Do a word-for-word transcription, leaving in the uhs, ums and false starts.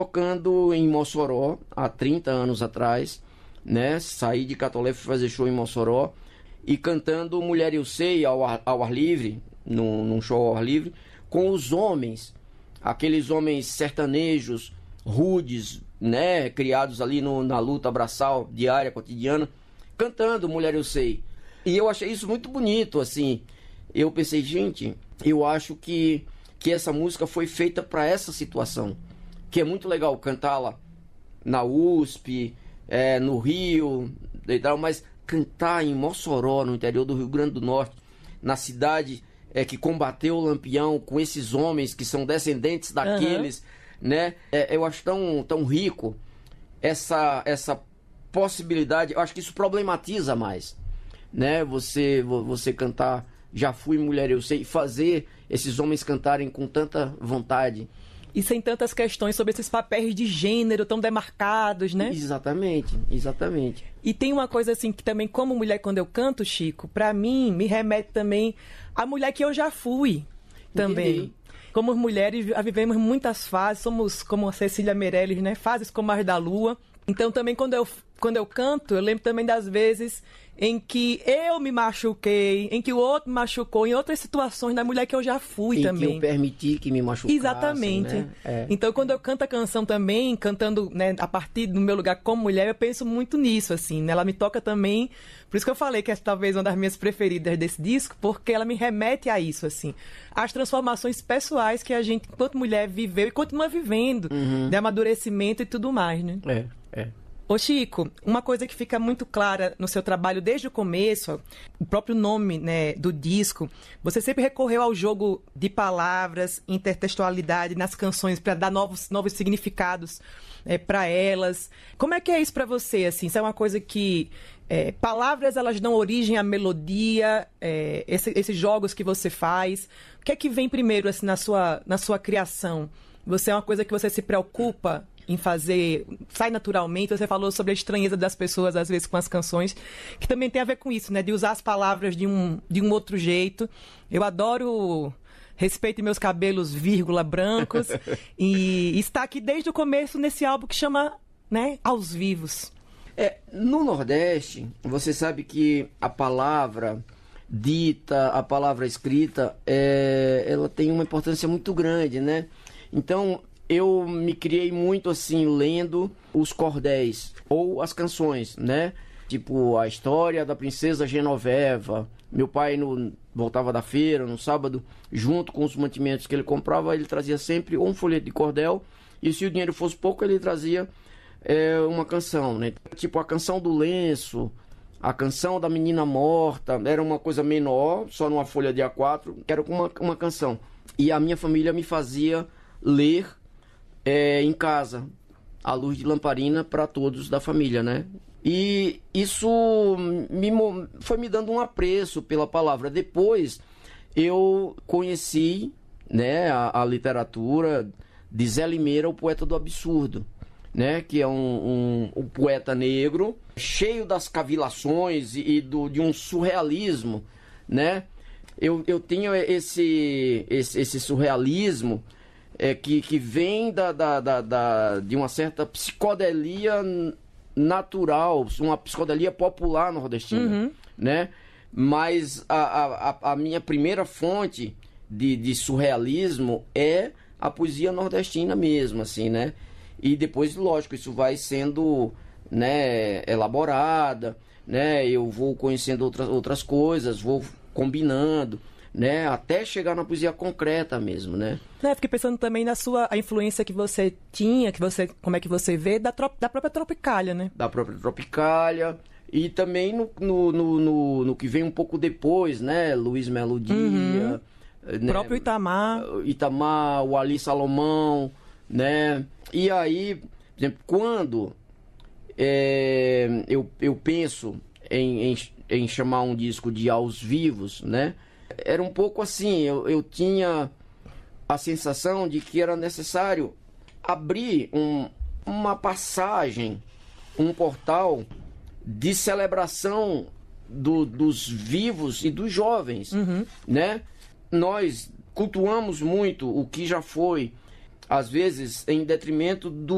tocando em Mossoró há trinta anos atrás, né? Saí de Catolé, fui fazer show em Mossoró e cantando Mulher Eu Sei ao ar, ao ar livre, num, num show ao ar livre, com os homens, aqueles homens sertanejos, rudes, né? Criados ali no, na luta braçal diária, cotidiana, cantando Mulher Eu Sei. E eu achei isso muito bonito, assim. Eu pensei, gente, eu acho que, que essa música foi feita para essa situação. Que é muito legal cantá-la na U S P, é, no Rio e tal, mas cantar em Mossoró, no interior do Rio Grande do Norte, na cidade é, que combateu o Lampião, com esses homens que são descendentes daqueles, uhum. né? É, eu acho tão, tão rico essa, essa possibilidade. Eu acho que isso problematiza mais, né? Você, você cantar Já Fui Mulher Eu Sei, fazer esses homens cantarem com tanta vontade. E sem tantas questões sobre esses papéis de gênero tão demarcados, né? Exatamente, exatamente. E tem uma coisa assim que também, como mulher, quando eu canto, Chico, pra mim, me remete também à mulher que eu já fui também. Entendi. Como mulheres, vivemos muitas fases, somos como a Cecília Meirelles, né? Fases como as da lua. Então também quando eu, quando eu canto, eu lembro também das vezes em que eu me machuquei, em que o outro me machucou, em outras situações da mulher que eu já fui em também. Que eu permiti que me machucassem. Exatamente. Né? É. Então quando eu canto a canção também, cantando, né, a partir do meu lugar como mulher, eu penso muito nisso, assim, né? Ela me toca também, por isso que eu falei que é talvez uma das minhas preferidas desse disco, porque ela me remete a isso, assim, às transformações pessoais que a gente, enquanto mulher, viveu e continua vivendo, uhum. de amadurecimento e tudo mais, né? É, é. Ô Chico, uma coisa que fica muito clara no seu trabalho desde o começo, o próprio nome, né, do disco, você sempre recorreu ao jogo de palavras, intertextualidade nas canções para dar novos, novos significados é, para elas. Como é que é isso para você? Assim, isso é uma coisa que é, palavras elas dão origem à melodia, é, esse, esses jogos que você faz. O que é que vem primeiro assim na sua, na sua criação? Você é uma coisa que você se preocupa em fazer, sai naturalmente? Você falou sobre a estranheza das pessoas, às vezes, com as canções, que também tem a ver com isso, né? De usar as palavras de um, de um outro jeito. Eu adoro Respeite Meus Cabelos, vírgula, brancos, e está aqui desde o começo nesse álbum que chama, né, Aos Vivos. É, no Nordeste, você sabe que a palavra dita, a palavra escrita, é, ela tem uma importância muito grande, né? Então, eu me criei muito assim, lendo os cordéis, ou as canções, né? Tipo, a história da princesa Genoveva. Meu pai no, voltava da feira no sábado, junto com os mantimentos que ele comprava, ele trazia sempre um folheto de cordel, e se o dinheiro fosse pouco, ele trazia é, uma canção, né? Tipo, a canção do lenço, a canção da menina morta, era uma coisa menor, só numa folha de A quatro, que era uma, uma canção. E a minha família me fazia ler É, em casa, à luz de lamparina para todos da família, né? E isso me, foi me dando um apreço pela palavra. Depois eu conheci, né, a, a literatura de Zé Limeira, o poeta do absurdo, né? Que é um, um, um poeta negro, cheio das cavilações e, e do, de um surrealismo, né? Eu, eu tenho esse, esse, esse surrealismo É, que, que vem da, da, da, da, de uma certa psicodelia natural, uma psicodelia popular nordestina, uhum. né? Mas a, a, a minha primeira fonte de, de surrealismo é a poesia nordestina mesmo, assim, né? E depois, lógico, isso vai sendo, né, elaborada, né? Eu vou conhecendo outras, outras coisas, vou combinando, né, até chegar na poesia concreta mesmo, né? É, fiquei pensando também na sua a influência que você tinha, que você, como é que você vê, da, trop, da própria Tropicália, né? Da própria Tropicália, e também no, no, no, no, no que vem um pouco depois, né? Luiz Melodia, uhum. né? O próprio Itamar. Itamar, o Ali Salomão, né? E aí, por exemplo, quando é, eu, eu penso em, em, em chamar um disco de Aos Vivos, né? Era um pouco assim, eu, eu tinha a sensação de que era necessário abrir um, uma passagem, um portal de celebração do, dos vivos e dos jovens, uhum. né? Nós cultuamos muito o que já foi, às vezes em detrimento do